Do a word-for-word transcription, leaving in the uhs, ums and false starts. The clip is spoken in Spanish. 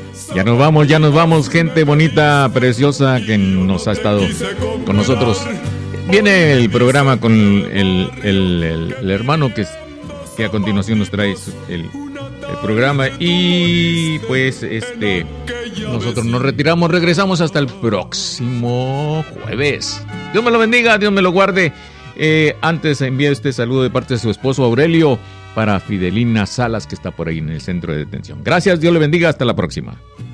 Ya nos vamos, ya nos vamos, gente bonita, preciosa que nos ha estado con nosotros. Viene el programa con el, el, el, el hermano que, que a continuación nos trae el, el programa. Y pues este nosotros nos retiramos, regresamos hasta el próximo jueves. Dios me lo bendiga, Dios me lo guarde. Eh, antes envíe este saludo de parte de su esposo Aurelio para Fidelina Salas, que está por ahí en el centro de detención. Gracias, Dios le bendiga, hasta la próxima.